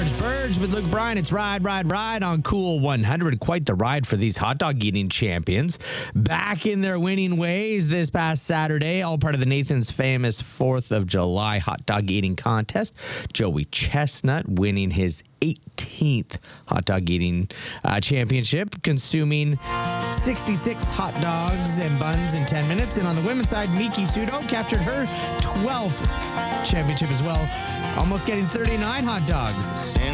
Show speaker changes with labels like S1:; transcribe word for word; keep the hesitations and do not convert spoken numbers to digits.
S1: Large Burge with Luke Bryan. It's Ride, Ride, Ride on Cool one hundred. Quite the ride for these hot dog eating champions. Back in their winning ways this past Saturday, all part of the Nathan's famous fourth of July hot dog eating contest. Joey Chestnut winning his eighteenth hot dog eating uh, championship, consuming sixty-six hot dogs and buns in ten minutes. And on the women's side, Miki Sudo captured her twelfth championship as well, almost getting thirty-nine hot dogs.